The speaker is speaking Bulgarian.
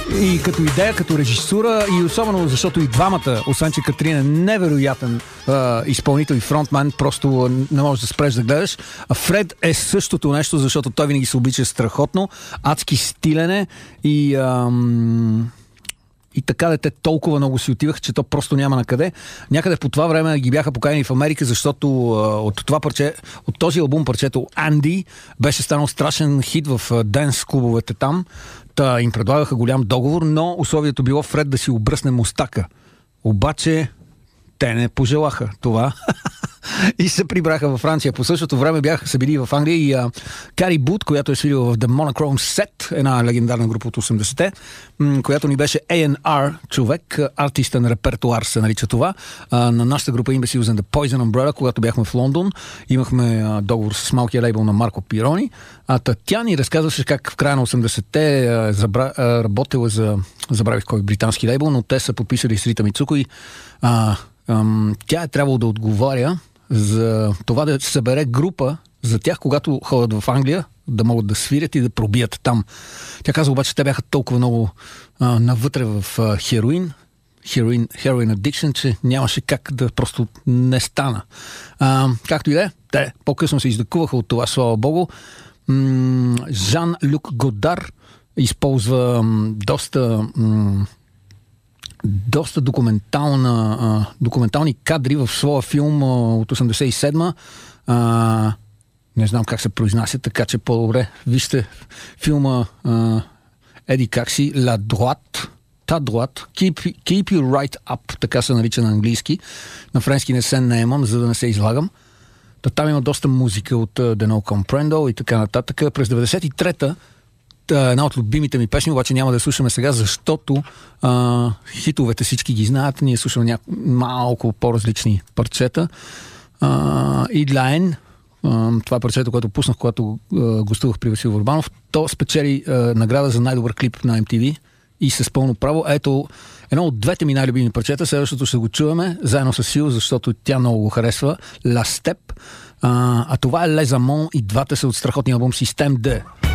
И като идея, като режисура, и особено защото и двамата, освен че Катрин е невероятен изпълнител и фронтман, просто не можеш да спреш да гледаш. А Фред е същото нещо, защото той винаги се облича страхотно, адски стилен е и така де те толкова много си отиваха, че то просто няма на къде. Някъде по това време ги бяха поканени в Америка, защото от този албум парчето Анди беше станал страшен хит в денс клубовете там. Та им предлагаха голям договор, но условието било Фред да си обръсне мустака. Обаче те не пожелаха това и се прибраха във Франция. По същото време бяха се били в Англия и Кари Бут, която е свирила в The Monochrome Set, една легендарна група от 80-те, която ни беше A&R човек, артистен репертуар се нарича това. На нашата група им беше юзен The Poison Umbrella, когато бяхме в Лондон. Имахме договор с малкия лейбъл на Марко Пирони. Тя ни разказваше как в края на 80-те работила за, забравих кой британски лейбъл, но те са подписали с Рита Мицуко и тя е трябвало да отговаря за това да събере група за тях, когато ходят в Англия, да могат да свирят и да пробият там. Тя каза обаче, те бяха толкова много навътре в heroin addiction, че нямаше как да просто не стана. Както и да е, те по-късно се издъкуваха от това, слава богу. Жан-Люк Годар използва доста документални кадри в своя филм от 87-ма. Не знам как се произнася, така че по-добре вижте филма еди как си La Droite, Ta Droite, Keep You Right Up, така се нарича на английски. На френски не се наемам, за да не се излагам. Там има доста музика от The No Comprendo и така нататък. През 93-та една от любимите ми песни, обаче няма да слушаме сега, защото хитовете всички ги знаят. Ние слушаме малко по-различни парчета. Идлайн, това е парчето, което пуснах, когато гостувах при Васил Върбанов. То спечели награда за най-добър клип на MTV и с пълно право. Ето едно от двете ми най-любими парчета. Следващото ще го чуваме заедно с Сил, защото тя много го харесва. La Step. А това е Les Amants и двата са от страхотния албум Système 2.